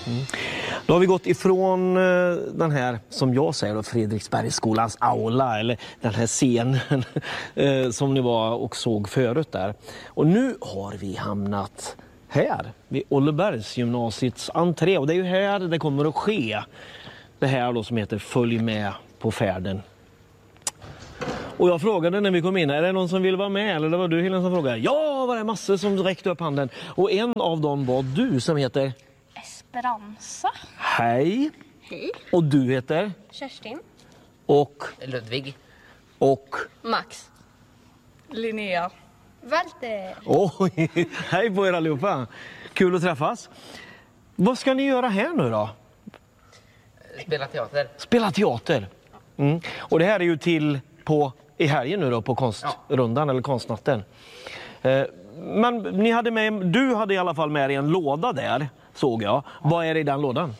Då har vi gått ifrån den här, som jag säger, Fredriksbergsskolans aula, eller den här scenen som ni var och såg förut där. Och nu har vi hamnat här vid Ollebergsgymnasiets entré, och det är ju här det kommer att ske. Det här då som heter Följ med på färden. Och jag frågade när vi kom in, är det någon som vill vara med? Eller det var du, Helena, som frågade. Ja, var det massor som räckte upp handen. Och en av dem var du, som heter Esperanza. Hej. Hej. Och du heter? Kerstin. Och? Ludvig. Och? Max. Linnea. Walter. Oj, hej på er allihopa. Kul att träffas. Vad ska ni göra här nu då? Spela teater. Spela teater. Mm. Och det här är ju till i helgen nu då, på konstrundan eller konstnatten. Men ni hade du hade i alla fall med dig en låda där, såg jag. Vad är det i den lådan?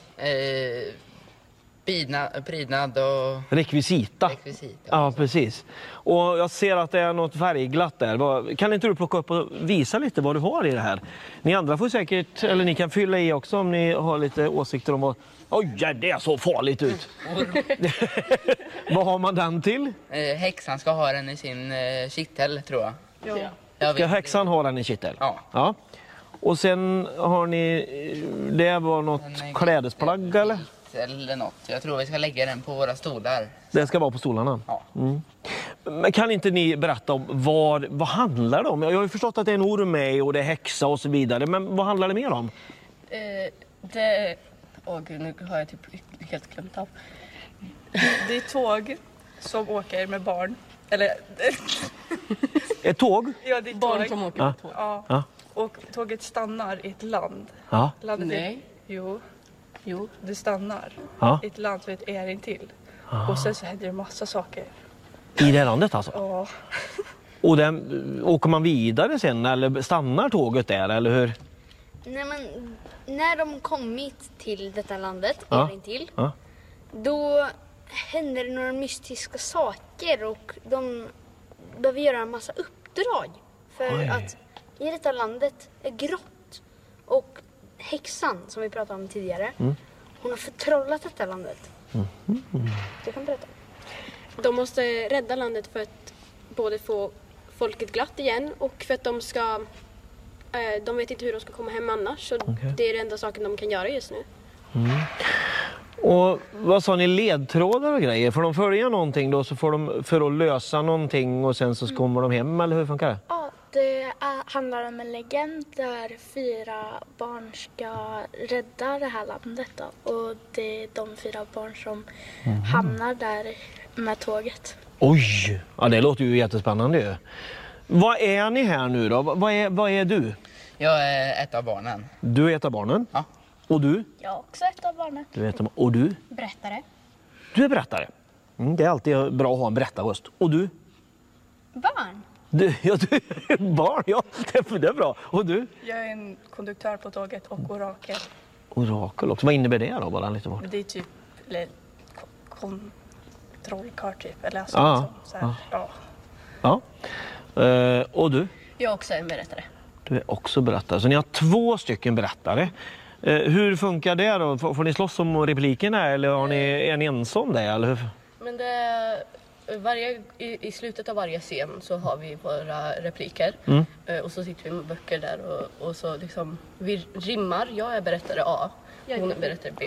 Prydnad och rekvisita. Ja, precis. Och jag ser att det är något färgglatt där. Kan inte du plocka upp och visa lite vad du har i det här? Ni andra får säkert, eller ni kan fylla i också om ni har lite åsikter om vad... Oj, det är så farligt ut. Vad har man den till? Häxan ska ha den i sin kittel, tror jag. Ja. Ska häxan ha den i kittel? Ja. Och sen har ni... Det var något klädesplagg, eller? Eller något. Jag tror vi ska lägga den på våra stolar. Det ska vara på stolarna? Ja. Mm. Men kan inte ni berätta om vad handlar det om? Jag har ju förstått att det är en orm med och det är häxa och så vidare. Men vad handlar det mer om? Gud, nu har jag typ helt glömt av. Det är tåg som åker med barn. Eller... Ett tåg? Ja, det är Barn tåg. som åker med tåg. Ja. Och tåget stannar i ett land. Ja. Nej. Jo, det stannar i ett land som heter Erintill. Och sen så händer det massa saker. I det landet alltså? Ja. Och åker man vidare sen eller stannar tåget där, eller hur? Nej, men när de kommit till detta landet, Erintill, då händer det några mystiska saker och de behöver göra en massa uppdrag. För att i detta landet är grått. Och häxan, som vi pratade om tidigare, hon har förtrollat detta landet. Du kan berätta. De måste rädda landet för att både få folket glatt igen och för att de vet inte hur de ska komma hem annars. Så det är den enda saken de kan göra just nu. Och vad sa ni, ledtrådar och grejer? Får de följa någonting då, så får de för att lösa någonting och sen så kommer de hem, eller hur funkar det? Ja, det handlar om en legend där 4 barn ska rädda det här landet då. Och det är de 4 barn som hamnar där med tåget. Oj! Ja, det låter ju jättespännande ju. Vad är ni här nu då? Vad är du? Jag är ett av barnen. Du är ett av barnen? Ja. Och du? Jag är också ett av barnen. Och du? Berättare. Du är berättare. Det är alltid bra att ha en berättarröst. Och du? Barn. Du är barn, ja. Det är bra. Och du? Jag är en konduktör på tåget och orakel. Orakel också. Vad innebär det då? Bara lite bort. Det är typ kontrollkart typ. Eller alltså, så här. Ja. Och du? Jag är också en berättare. Du är också berättare. Så ni har 2 stycken berättare. Hur funkar det då? Får ni slåss om replikerna eller är ni ensam det? Eller hur? Men i slutet av varje scen så har vi våra repliker. Och så sitter vi med böcker där och så liksom vi rimmar. Jag är berättare A, hon är berättare B.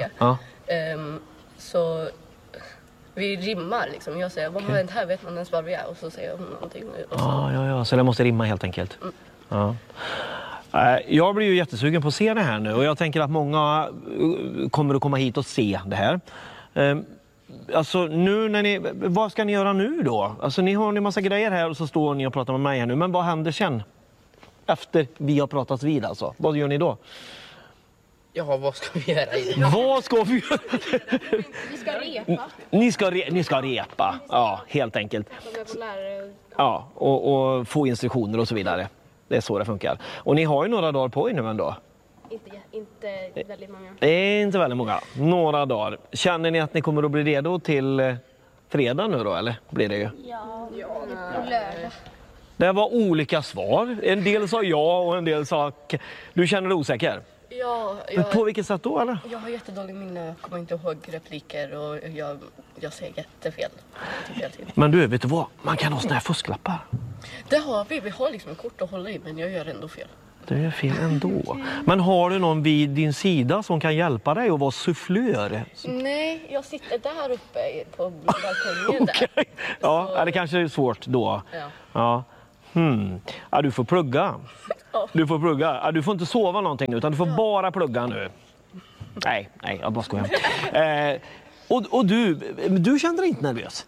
Så vi rimmar liksom. Jag säger, vad har hänt här? Vet man ens var vi är? Och så säger hon någonting. Och så. Så det måste rimma helt enkelt. Ja. Jag blir ju jättesugen på att se det här nu. Och jag tänker att många kommer att komma hit och se det här. Alltså nu vad ska ni göra nu då? Alltså ni har en massa grejer här och så står ni och pratar med mig här nu. Men vad händer sen? Efter vi har pratat vid alltså. Vad gör ni då? Ja, vad ska vi göra? Vad ska vi göra? Vi ska repa. Ni ska repa. Ja, helt enkelt. Ja, och få instruktioner och så vidare. Det är så det funkar. Och ni har ju några dagar på er nu ändå. Inte väldigt många. Det är inte väldigt många. Några dagar. Känner ni att ni kommer att bli redo till fredag nu då, eller? Blir det ju? Ja. Lördag. Det var olika svar. En del sa ja och en del sa... Du känner dig osäker? Ja, På vilket sätt då, eller? Jag har jättedålig minne, jag kommer inte ihåg repliker och jag säger jättefel. Men du, vet du vad? Man kan ha såna här fusklappar. Det har vi. Vi har liksom ett kort att hålla i, men jag gör ändå fel. Det är fel ändå. Men har du någon vid din sida som kan hjälpa dig att vara sufflör? Nej, jag sitter där uppe på balkongen där. Okay. Ja, det kanske är svårt då. Ja. Ja, du får plugga. Du får plugga. Ja, du får inte sova någonting utan du får bara plugga nu. Nej, jag bara skojar. Och du känner dig inte nervös?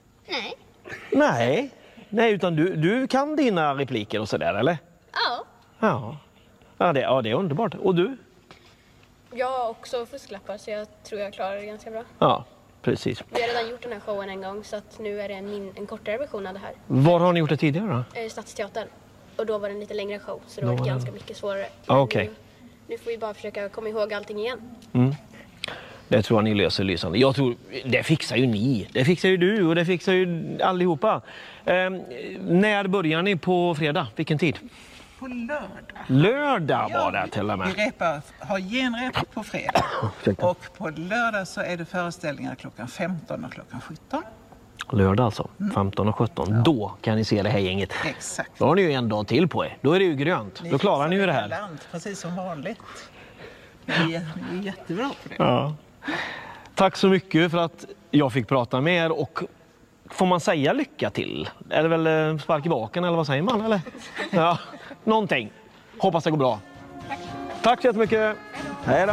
Nej, utan du kan dina repliker och sådär, eller? Ja. Ja, det är underbart. Och du? Jag har också fusklappar så jag tror jag klarar det ganska bra. Ja, precis. Vi har redan gjort den här showen en gång så att nu är det en kortare version av det här. Var har ni gjort det tidigare då? Stadsteatern. Och då var det en lite längre show så det var ganska mycket svårare. Okej. Nu får vi bara försöka komma ihåg allting igen. Det tror jag ni löser lysande. Jag tror, det fixar ju ni. Det fixar ju du och det fixar ju allihopa. När börjar ni på fredag? Vilken tid? På lördag. Lördag var det till och med. Vi har genrep på fredag. Och på lördag så är det föreställningar klockan 15 och klockan 17. Lördag alltså, 15 och 17. Ja. Då kan ni se det här gänget. Exakt. Då har ni ju en dag till på er. Då är det ju grönt. Då klarar ni ju det här. Land, precis som vanligt. Vi är jättebra på det. Ja. Tack så mycket för att jag fick prata med er och får man säga lycka till? Är det väl spark i baken eller vad säger man? Eller? Ja, någonting. Hoppas det går bra. Tack så jättemycket. Hej då.